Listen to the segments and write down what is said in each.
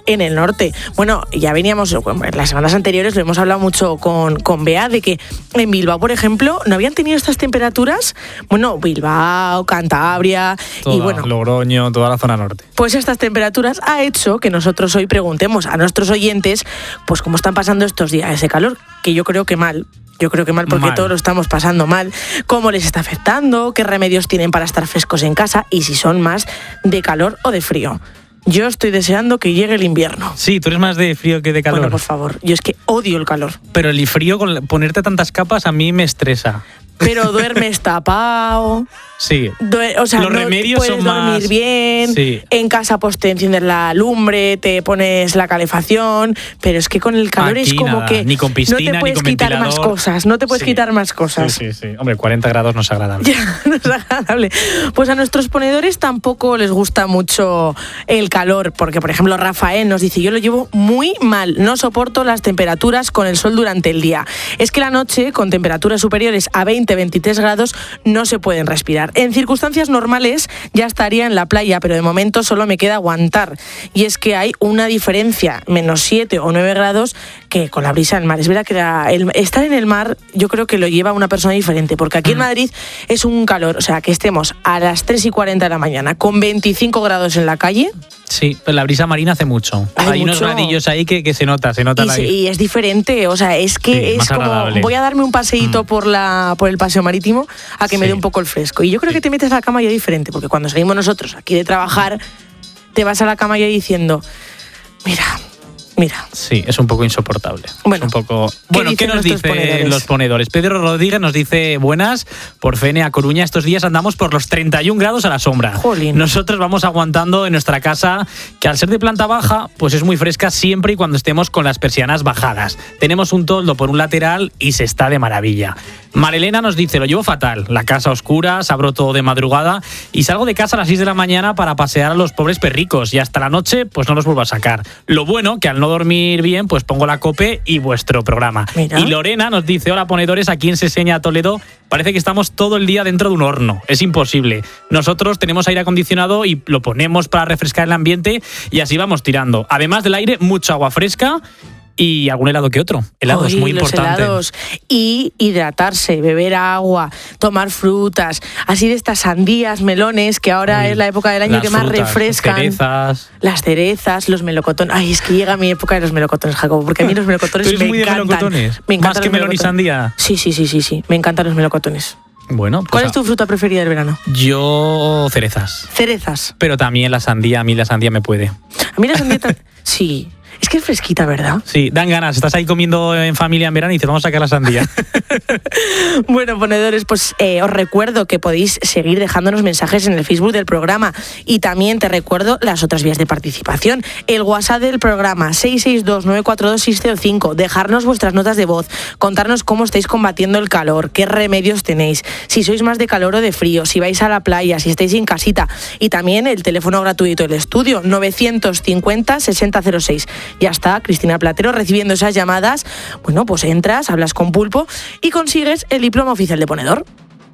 en el norte. Bueno, ya veníamos, en las semanas anteriores lo hemos hablado mucho con Bea, de que en Bilbao, por ejemplo, no habían tenido estas temperaturas. Bueno, Bilbao, Cantabria toda, y bueno, Logroño, toda la zona norte. Pues estas temperaturas ha hecho que nosotros hoy preguntemos a nuestros oyentes pues cómo están pasando estos días de calor, que yo creo que mal. Porque todos lo estamos pasando mal. ¿Cómo les está afectando? ¿Qué remedios tienen para estar frescos en casa? Y si son más de calor o de frío. Yo estoy deseando que llegue el invierno. Sí, tú eres más de frío que de calor. Bueno, por favor, yo es que odio el calor. Pero el frío, con ponerte tantas capas, a mí me estresa. Pero duermes tapado. Sí. O sea, los no remedios puedes son más... dormir bien. Sí. En casa pues te enciendes la lumbre, te pones la calefacción, pero es que con el calor aquí es como nada. que Ni con piscina, no te puedes ni con quitar ventilador. más cosas, no te puedes quitar más cosas. Sí. Hombre, 40 grados no es agradable. Ya, no es agradable. Pues a nuestros ponedores tampoco les gusta mucho el calor, porque por ejemplo Rafael nos dice: yo lo llevo muy mal, no soporto las temperaturas con el sol durante el día. Es que la noche, con temperaturas superiores a 20-23 grados, no se pueden respirar. En circunstancias normales ya estaría en la playa, pero de momento solo me queda aguantar. Y es que hay una diferencia, menos 7 o 9 grados, que con la brisa del mar. Es verdad que estar en el mar yo creo que lo lleva una persona diferente, porque aquí en Madrid es un calor, o sea, que estemos a las 3:40 de la mañana con 25 grados en la calle. Sí, pero la brisa marina hace mucho. Hay unos gradillos ahí que se nota y es diferente, o sea, es que es como agradable. Voy a darme un paseíto por el paseo marítimo a que me dé un poco el fresco. Y yo creo que te metes a la cama ya diferente, porque cuando salimos nosotros aquí de trabajar, te vas a la cama ya diciendo, mira. Sí, es un poco insoportable. Bueno, ¿qué nos dicen los ponedores? Pedro Rodríguez nos dice: buenas, por Fene a Coruña, estos días andamos por los 31 grados a la sombra. Jolín. Nosotros vamos aguantando en nuestra casa, que al ser de planta baja, pues es muy fresca siempre y cuando estemos con las persianas bajadas. Tenemos un toldo por un lateral y se está de maravilla. Marilena nos dice: lo llevo fatal, la casa oscura, abro todo de madrugada y salgo de casa a las 6 de la mañana para pasear a los pobres perricos y hasta la noche pues no los vuelvo a sacar. Lo bueno, que al no dormir bien, pues pongo la COPE y vuestro programa. Mira. Y Lorena nos dice: hola ponedores, aquí en Seseña, Toledo, parece que estamos todo el día dentro de un horno. Es imposible. Nosotros tenemos aire acondicionado y lo ponemos para refrescar el ambiente y así vamos tirando. Además del aire, mucha agua fresca y algún helado que otro. Helados, muy importante. Helados. Y hidratarse, beber agua, tomar frutas, así de estas sandías, melones, que ahora es la época del año que más refrescan. Las cerezas, los melocotones. Ay, es que llega mi época de los melocotones, Jacobo, porque a mí los melocotones me muy encantan. De melocotones? Me encantan. ¿Más que melón y sandía? Sí. Me encantan los melocotones. Bueno, pues ¿Cuál es tu fruta preferida del verano? Yo, cerezas. Cerezas. Pero también la sandía, a mí la sandía me puede. A mí la sandía sí. Es que es fresquita, ¿verdad? Sí, dan ganas. Estás ahí comiendo en familia en verano y dices: vamos a sacar la sandía. Bueno, ponedores, pues os recuerdo que podéis seguir dejándonos mensajes en el Facebook del programa y también te recuerdo las otras vías de participación. El WhatsApp del programa 662-942-605. Dejarnos vuestras notas de voz, contarnos cómo estáis combatiendo el calor, qué remedios tenéis, si sois más de calor o de frío, si vais a la playa, si estáis en casita. Y también el teléfono gratuito del estudio 950-6006. Ya está Cristina Platero recibiendo esas llamadas. Bueno, pues entras, hablas con Pulpo y consigues el diploma oficial de ponedor.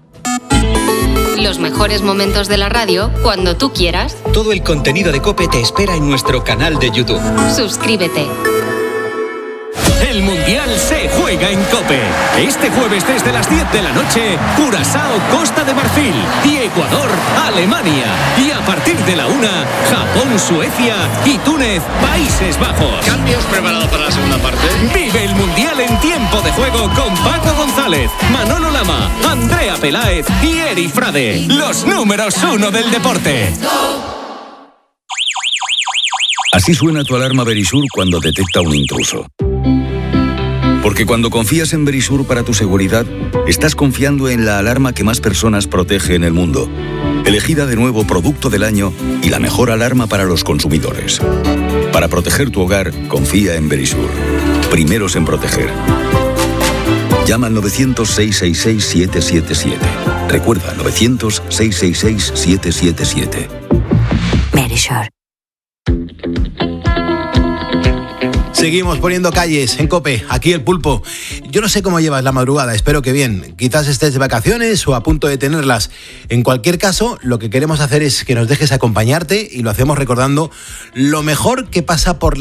Los mejores momentos de la radio cuando tú quieras. Todo el contenido de COPE te espera en nuestro canal de YouTube. Suscríbete. El Mundial se juega en COPE. Este jueves desde las 10 de la noche, Curazao, Costa de Marfil y Ecuador, Alemania. Y a partir de la 1, Japón, Suecia y Túnez, Países Bajos. ¿Cambios preparados para la segunda parte? Vive el Mundial en tiempo de juego con Paco González, Manolo Lama, Andrea Peláez y Eri Frade. Los números 1 del deporte. Así suena tu alarma Verisur cuando detecta un intruso. Porque cuando confías en Verisur para tu seguridad, estás confiando en la alarma que más personas protege en el mundo. Elegida de nuevo Producto del Año y la mejor alarma para los consumidores. Para proteger tu hogar, confía en Verisur. Primeros en proteger. Llama al 900-666-777. Recuerda, 900-666-777. Verisur. Seguimos poniendo calles en COPE, aquí el Pulpo. Yo no sé cómo llevas la madrugada, espero que bien. Quizás estés de vacaciones o a punto de tenerlas. En cualquier caso, lo que queremos hacer es que nos dejes acompañarte y lo hacemos recordando lo mejor que pasa por